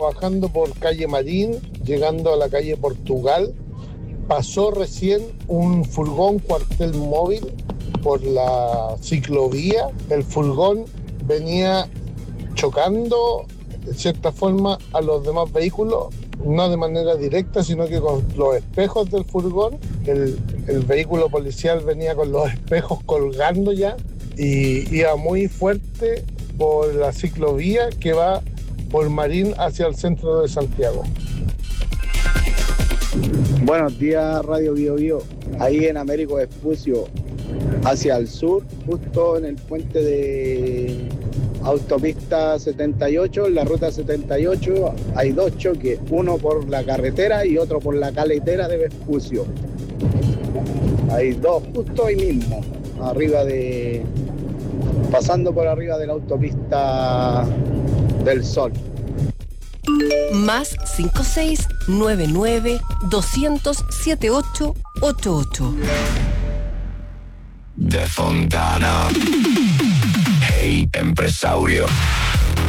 bajando por calle Marín, llegando a la calle Portugal, pasó recién un furgón cuartel móvil por la ciclovía. El furgón venía chocando de cierta forma a los demás vehículos, no de manera directa, sino que con los espejos del furgón. El vehículo policial venía con los espejos colgando ya y iba muy fuerte por la ciclovía que va por Marín hacia el centro de Santiago. Buenos días, Radio Bio Bio. Ahí en Américo Vespucio, hacia el sur, justo en el puente de autopista 78, en la ruta 78, hay dos choques, uno por la carretera y otro por la caletera de Vespucio. Hay dos justo ahí mismo, pasando por arriba de la autopista del Sol. Más 5699-200-7888. De Fontana. Hey, empresario.